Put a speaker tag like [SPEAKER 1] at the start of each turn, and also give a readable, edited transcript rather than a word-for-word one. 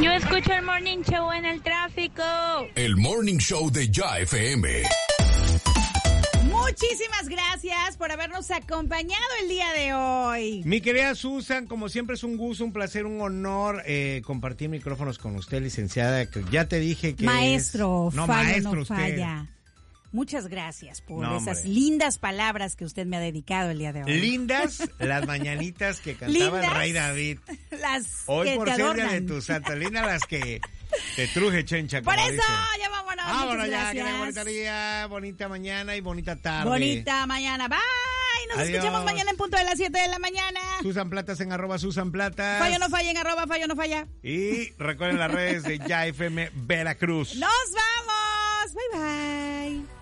[SPEAKER 1] Yo escucho el Morning Show en el tráfico.
[SPEAKER 2] El Morning Show de Ya FM.
[SPEAKER 3] Muchísimas gracias por habernos acompañado el día de hoy.
[SPEAKER 4] Mi querida Susan, como siempre es un gusto, un placer, un honor compartir micrófonos con usted, licenciada. Que ya te dije que
[SPEAKER 3] maestro,
[SPEAKER 4] no,
[SPEAKER 3] falla,
[SPEAKER 4] maestro
[SPEAKER 3] no
[SPEAKER 4] usted.
[SPEAKER 3] falla. Muchas gracias por
[SPEAKER 4] No,
[SPEAKER 3] esas
[SPEAKER 4] hombre.
[SPEAKER 3] lindas palabras que usted me ha dedicado el día de hoy.
[SPEAKER 4] Lindas las mañanitas que cantaba el
[SPEAKER 3] ¿Lindas?
[SPEAKER 4] Rey David.
[SPEAKER 3] Las
[SPEAKER 4] Hoy
[SPEAKER 3] que
[SPEAKER 4] por
[SPEAKER 3] te
[SPEAKER 4] ser día de
[SPEAKER 3] adornan.
[SPEAKER 4] tu santa, lindas las que te truje, chencha.
[SPEAKER 3] Por
[SPEAKER 4] como
[SPEAKER 3] eso,
[SPEAKER 4] dicen.
[SPEAKER 3] ya vámonos.
[SPEAKER 4] Vámonos
[SPEAKER 3] muchas
[SPEAKER 4] ya, que
[SPEAKER 3] gracias.
[SPEAKER 4] tenga bonita día, bonita mañana y bonita tarde.
[SPEAKER 3] Bonita mañana. Bye. Nos
[SPEAKER 4] Adiós.
[SPEAKER 3] escuchamos mañana en punto de las 7 de la mañana.
[SPEAKER 4] Susan Platas en @SusanPlatas.
[SPEAKER 3] Fallo no falla en @fallo no falla.
[SPEAKER 4] Y recuerden las redes de Ya FM Veracruz.
[SPEAKER 3] Nos vamos. Bye bye.